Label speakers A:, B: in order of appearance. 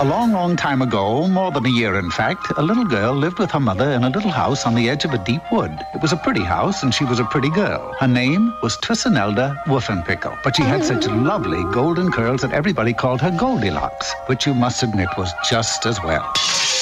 A: A long, long time ago, more than a year in fact, a little girl lived with her mother in a little house on the edge of a deep wood. It was a pretty house and she was a pretty girl. Her name was Twissanelda Wolfenpickle, but she had such lovely golden curls that everybody called her Goldilocks, which you must admit was just as well.